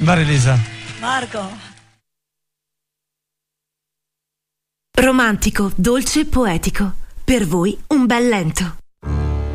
Marilisa. Marco. Romantico, dolce e poetico. Per voi un bel lento.